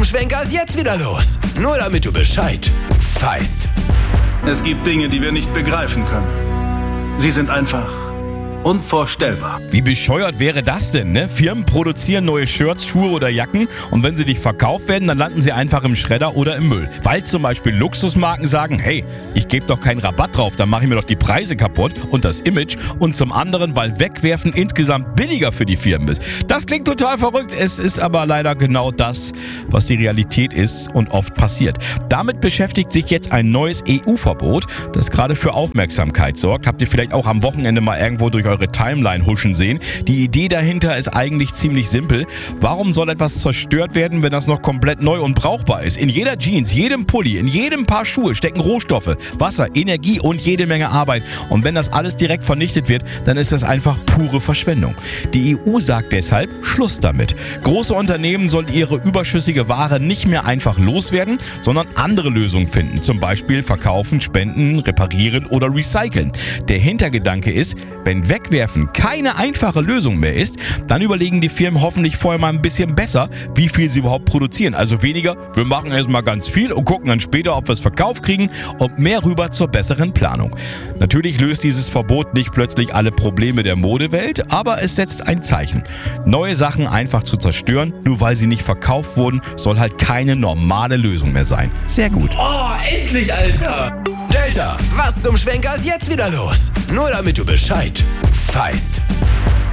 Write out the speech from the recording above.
Schwenker ist jetzt wieder los. Nur damit du Bescheid weißt. Es gibt Dinge, die wir nicht begreifen können. Sie sind einfach unvorstellbar. Wie bescheuert wäre das denn, ne? Firmen produzieren neue Shirts, Schuhe oder Jacken und wenn sie nicht verkauft werden, dann landen sie einfach im Schredder oder im Müll. Weil zum Beispiel Luxusmarken sagen, hey, ich gebe doch keinen Rabatt drauf, dann mache ich mir doch die Preise kaputt und das Image. Und zum anderen, weil Wegwerfen insgesamt billiger für die Firmen ist. Das klingt total verrückt, es ist aber leider genau das, was die Realität ist und oft passiert. Damit beschäftigt sich jetzt ein neues EU-Verbot, das gerade für Aufmerksamkeit sorgt. Habt ihr vielleicht auch am Wochenende mal irgendwo durch eure Timeline huschen sehen. Die Idee dahinter ist eigentlich ziemlich simpel. Warum soll etwas zerstört werden, wenn das noch komplett neu und brauchbar ist? In jeder Jeans, jedem Pulli, in jedem Paar Schuhe stecken Rohstoffe, Wasser, Energie und jede Menge Arbeit. Und wenn das alles direkt vernichtet wird, dann ist das einfach pure Verschwendung. Die EU sagt deshalb, Schluss damit. Große Unternehmen sollen ihre überschüssige Ware nicht mehr einfach loswerden, sondern andere Lösungen finden. Zum Beispiel verkaufen, spenden, reparieren oder recyceln. Der Hintergedanke ist, wenn Wegwerfen keine einfache Lösung mehr ist, dann überlegen die Firmen hoffentlich vorher mal ein bisschen besser, wie viel sie überhaupt produzieren. Also weniger, wir machen erstmal ganz viel und gucken dann später, ob wir es verkauft kriegen und mehr rüber zur besseren Planung. Natürlich löst dieses Verbot nicht plötzlich alle Probleme der Modewelt, aber es setzt ein Zeichen. Neue Sachen einfach zu zerstören, nur weil sie nicht verkauft wurden, soll halt keine normale Lösung mehr sein. Sehr gut. Oh, endlich, Alter! Delta, was zum Schwenker ist jetzt wieder los? Nur damit du Bescheid weißt.